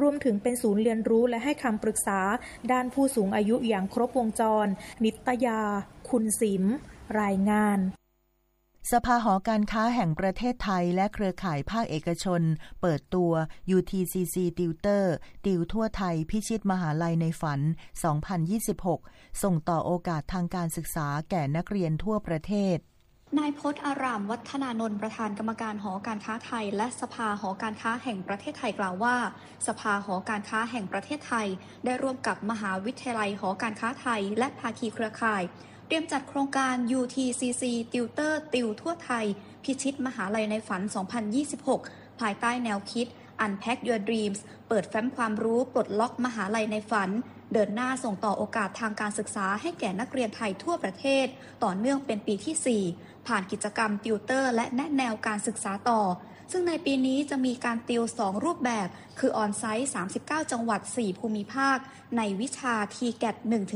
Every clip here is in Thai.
รวมถึงเป็นศูนย์เรียนรู้และให้คำปรึกษาด้านผู้สูงอายุอย่างครบวงจรนิตยาคุณศิมรายงานสภาหอการค้าแห่งประเทศไทยและเครือข่ายภาคเอกชนเปิดตัว UTCC Tutor ติวทั่วไทยพิชิตมหาลัยในฝัน 2026 ส่งต่อโอกาสทางการศึกษาแก่นักเรียนทั่วประเทศนายพจน์อารามวัฒนานนท์ประธานกรรมการหอการค้าไทยและสภาหอการค้าแห่งประเทศไทยกล่าวว่าสภาหอการค้าแห่งประเทศไทยได้ร่วมกับมหาวิทยาลัยหอการค้าไทยและภาคีเครือข่ายเตรียมจัดโครงการ UTCC Tutor ติวทั่วไทยพิชิตมหาลัยในฝัน 2026 ภายใต้แนวคิด Unpack Your Dreams เปิดแฟ้มความรู้ปลดล็อกมหาลัยในฝันเดินหน้าส่งต่อโอกาสทางการศึกษาให้แก่นักเรียนไทยทั่วประเทศต่อเนื่องเป็นปีที่ 4 ผ่านกิจกรรมติวเตอร์และแนะแนวการศึกษาต่อซึ่งในปีนี้จะมีการติว2รูปแบบคือออนไซต์39จังหวัด4ภูมิภาคในวิชา TGAT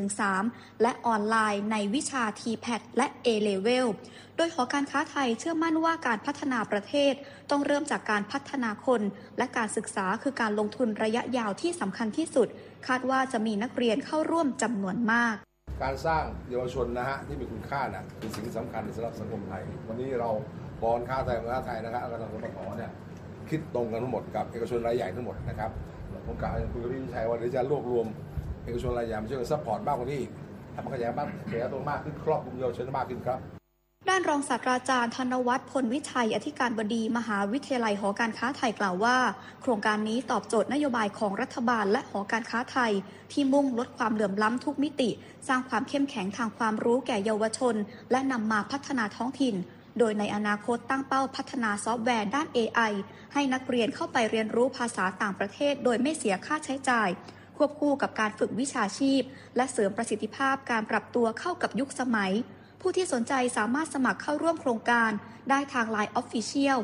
1-3 และออนไลน์ในวิชา TPAT และ A-Level โดยหอการค้าไทยเชื่อมั่นว่าการพัฒนาประเทศต้องเริ่มจากการพัฒนาคนและการศึกษาคือการลงทุนระยะยาวที่สำคัญที่สุดคาดว่าจะมีนักเรียนเข้าร่วมจำนวนมากการสร้างเยาวชนนะฮะที่มีคุณค่านะเป็นสิ่งสำคัญสำหรับสังคมไทยวันนี้เราบอลค้าไทยนะครับและทางสปท.เนี่ยคิดตรงกันทั้งหมดกับเอกชนรายใหญ่ทั้งหมดนะครับผมกล่าวคุยกับพี่วิชัยว่าเดี๋ยวจะรวบรวมเอกชนรายใหญ่มาช่วยกันซัพพอร์ตมากกว่านี้ทำมันขยายบ้างขยายตัวมากขึ้นครอบคลุมเยาวชนมากขึ้นครับด้านรองศาสตราจารย์ธนวัฒน์พลวิชัยอธิการบดีมหาวิทยาลัยหอการค้าไทยกล่าวว่าโครงการนี้ตอบโจทย์นโยบายของรัฐบาลและหอการค้าไทยที่มุ่งลดความเหลื่อมล้ำทุกมิติสร้างความเข้มแข็งทางความรู้แก่เยาวชนและนำมาพัฒนาท้องถิ่นโดยในอนาคตตั้งเป้าพัฒนาซอฟต์แวร์ด้าน AI ให้นักเรียนเข้าไปเรียนรู้ภาษาต่างประเทศโดยไม่เสียค่าใช้จ่ายควบคู่กับการฝึกวิชาชีพและเสริมประสิทธิภาพการปรับตัวเข้ากับยุคสมัยผู้ที่สนใจสามารถสมัครเข้าร่วมโครงการได้ทาง LINE Official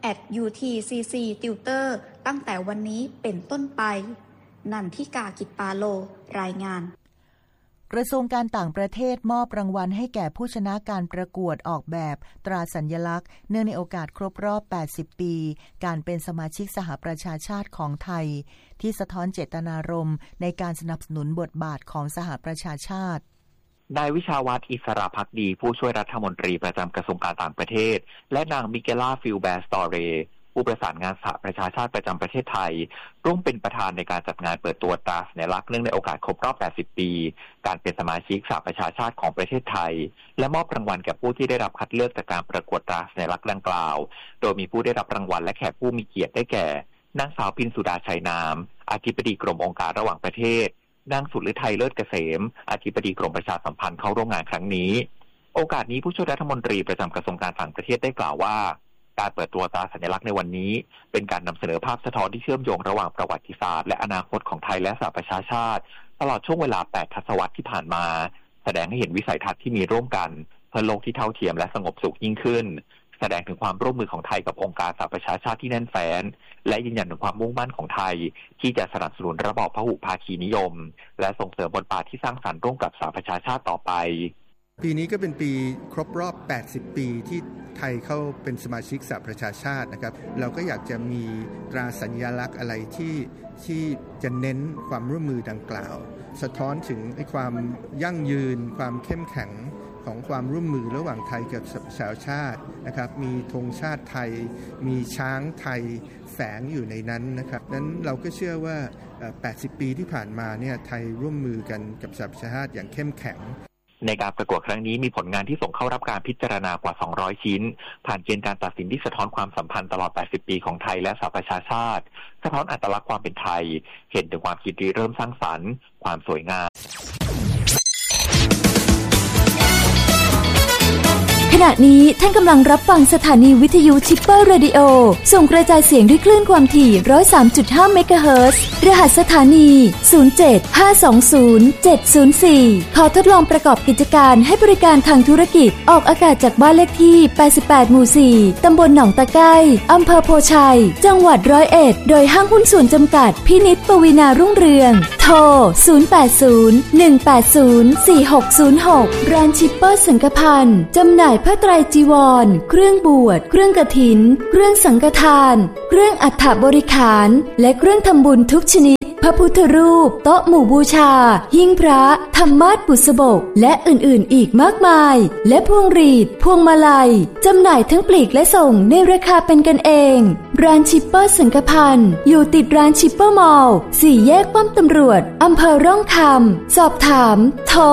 @UTCC Tutor ตั้งแต่วันนี้เป็นต้นไปนันทิกา กิจปาโลรายงานกระทรวงการต่างประเทศมอบรางวัลให้แก่ผู้ชนะการประกวดออกแบบตราสัญลักษณ์เนื่องในโอกาสครบรอบ80ปีการเป็นสมาชิกสหประชาชาติของไทยที่สะท้อนเจตนารมณ์ในการสนับสนุนบทบาทของสหประชาชาตินายวิชาวัฒน์อิสระภักดีผู้ช่วยรัฐมนตรีประจำกระทรวงการต่างประเทศและนางมิเกล่าฟิลแบร์สตอเรผู้ประสานงานสหประชาชาติประจำประเทศไทยร่วมเป็นประธานในการจัดงานเปิดตัวตราสัญลักษณ์เนื่องในโอกาสครบรอบ80ปีการเป็นสมาชิกสหประชาชาติของประเทศไทยและมอบรางวัลแก่ผู้ที่ได้รับคัดเลือกจากการประกวดตราสัญลักษณ์ดังกล่าวโดยมีผู้ได้รับรางวัลและแขกผู้มีเกียรติได้แก่นางสาวพินสุดาชัยนามอธิบดีกรมองค์การระหว่างประเทศนางสุฤทัยเลิศเกษมอธิบดีกรมประชาสัมพันธ์เข้าร่วมงานครั้งนี้โอกาสนี้ผู้ช่วยรัฐมนตรีประจำกระทรวงการต่างประเทศได้กล่าวว่าการเปิดตัวตราสัญลักษณ์ในวันนี้เป็นการนำเสนอภาพสะท้อนที่เชื่อมโยงระหว่างประวัติศาสตร์และอนาคตของไทยและสหประชาชาติตลอดช่วงเวลา8ทศวรรษที่ผ่านมาแสดงให้เห็นวิสัยทัศน์ที่มีร่วมกันเพื่อโลกที่เท่าเทียมและสงบสุขยิ่งขึ้นแสดงถึงความร่วมมือของไทยกับองค์การสหประชาชาติที่แน่นแฟ้นและยืนยันถึงความมุ่งมั่นของไทยที่จะสนับสนุนระบอบพหุภาคีนิยมและส่งเสริมบทบาทที่สร้างสรรค์ร่วมกับสหประชาชาติต่อไปปีนี้ก็เป็นปีครบรอบ80ปีที่ไทยเข้าเป็นสมาชิกสหประชาชาตินะครับเราก็อยากจะมีตราสัญลักษณ์อะไรที่จะเน้นความร่วมมือดังกล่าวสะท้อนถึงความยั่งยืนความเข้มแข็งของความร่วมมือระหว่างไทยกับชาวชาตินะครับมีธงชาติไทยมีช้างไทยแฝงอยู่ในนั้นนะครับนั้นเราก็เชื่อว่า80ปีที่ผ่านมาเนี่ยไทยร่วมมือกันกับสหประชาชาติอย่างเข้มแข็งในการประกวดครั้งนี้มีผลงานที่ส่งเข้ารับการพิจารณากว่า200ชิ้นผ่านเกณฑ์การตัดสินที่สะท้อนความสัมพันธ์ตลอด80ปีของไทยและสหประชาชาติสะท้อนอัตลักษณ์ความเป็นไทยเห็นถึงความคิดริเริ่มสร้างสรรค์ความสวยงามขณะนี้ท่านกำลังรับฟังสถานีวิทยุชิปเปอร์เรดิโอส่งกระจายเสียงด้วยคลื่นความถี่ 103.5 เมกะเฮิรตซ์รหัสสถานี 075207004 ขอทดลองประกอบกิจการให้บริการทางธุรกิจออกอากาศจากบ้านเลขที่88หมู่ 4 ตำบลหนองตะไคร้อำเภอโพชัยจังหวัด101โดยห้างหุ้นส่วนจำกัดพินิจปวีณารุ่งเรืองโทร 080-180-4606 ร้านชิปเปอร์สังฆพันธ์จำหน่ายผ้าไตรจีวรเครื่องบวชเครื่องกฐินเครื่องสังฆทานเครื่องอัฐบริขารและเครื่องทำบุญทุกชนิดพระพุทธรูปโต๊ะหมู่บูชาหิ้งพระธรรมาสน์บุษบกและอื่นๆอีกมากมายและพวงหรีดพวงมาลัยจำหน่ายทั้งปลีกและส่งในราคาเป็นกันเองร้านชิปเปอร์สังกพันธ์อยู่ติดร้านชิปเปอร์มอลล์4 แยกป้อมตำรวจอำเภอร่องคำสอบถามโทร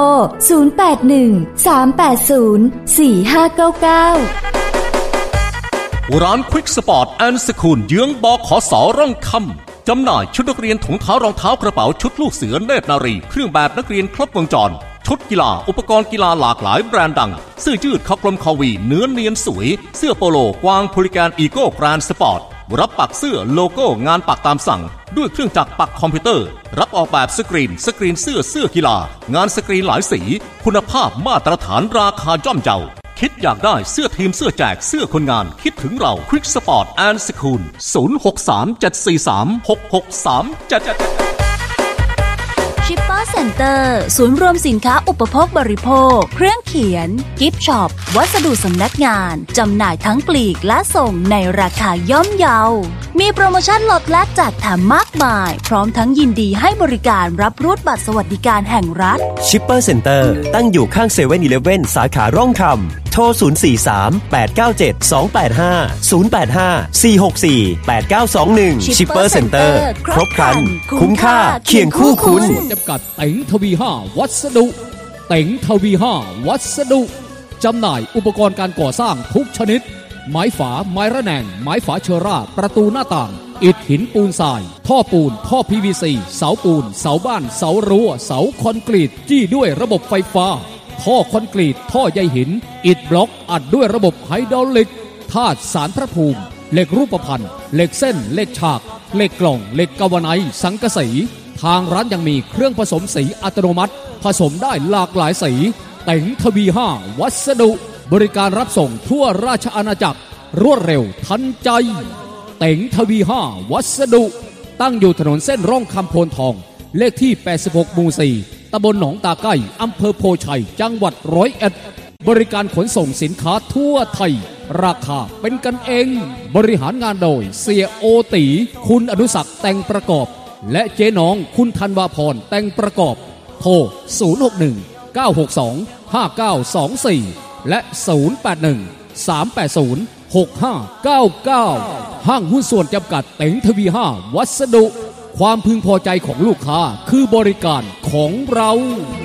0813804599 ร้านควิกสปอร์ตแอนด์สคูลเยื้องบขส.ร่องคำจำหน่ายชุดนักเรียนถุงเท้ารองเท้ากระเป๋าชุดลูกเสือเนตรนารีเครื่องแบบนักเรียนครบวงจรชุดกีฬาอุปกรณ์กีฬาหลากหลายแบรนด์ดังเสื้อยืดคอกลมคอวีเนื้อเนียนสวยเสื้อโปโลกวางโพลิแกนอีโก้แกรนด์สปอร์ตรับปักเสื้อโลโก้งานปักตามสั่งด้วยเครื่องจักรปักคอมพิวเตอร์รับออกแบบสกรีนเสื้อกีฬางานสกรีนหลายสีคุณภาพมาตรฐานราคาย่อมเยาคิดอยากได้เสื้อทีมเสื้อแจกเสื้อคนงานคิดถึงเราควิกสปอร์ตแอนด์สคูล0637436637 ชิปเปอร์เซ็นเตอร์ศูนย์รวมสินค้าอุปโภคบริโภคเครื่องเขียนกิฟต์ช็อปวัสดุสำนักงานจำหน่ายทั้งปลีกและส่งในราคาย่อมเยามีโปรโมชั่นลดและแจกแถมมากมายพร้อมทั้งยินดีให้บริการรับรูดบัตรสวัสดิการแห่งรัฐชิปเปอร์เซ็นเตอร์ตั้งอยู่ข้างเซเว่น-11 สาขาร่องคำโทร043-897-285-085-464-8921ชิปเปอร์เซ็นเตอร์ครบครันคุ้มค่าเคียงคู่คุณจำกัดเต็งทวี5วัสดุเต็งทวี5วัสดุจำหน่ายอุปกรณ์การก่อสร้างทุกชนิดไม้ฝาไม้ระแนงไม้ฝาเชอร่าประตูหน้าต่างอิฐหินปูนทรายท่อปูนท่อ PVC เสาปูนเสาบ้านเสารั้วเสาคอนกรีตจี้ด้วยระบบไฟฟ้าท่อคอนกรีตท่อใยหินอิฐบล็อกอัดด้วยระบบไฮดรอลิกธาตุสารพระภูมิเหล็กรูปพรรณเหล็กเส้นเหล็กฉากเหล็กกล่องเหล็กกาวไนซ์สังกะสีทางร้านยังมีเครื่องผสมสีอัตโนมัติผสมได้หลากหลายสีเต็งทวี5วัสดุบริการรับส่งทั่วราชอาณาจักรรวดเร็วทันใจเต็งทวี5วัสดุตั้งอยู่ถนนเส้นร่องคำโพนทองเลขที่86หมู่4ตำบลหนองตาใกล้อำเภอโพชัยจังหวัด101บริการขนส่งสินค้าทั่วไทยราคาเป็นกันเองบริหารงานโดยเสียโอตีคุณอนุศักดิ์แต่งประกอบและเจ๊น้องคุณธันวาพรแต่งประกอบโทร061-962-5924และ081-380-6599ห้างหุ้นส่วนจำกัดเต็งทวี5วัสดุความพึงพอใจของลูกค้าคือบริการของเรา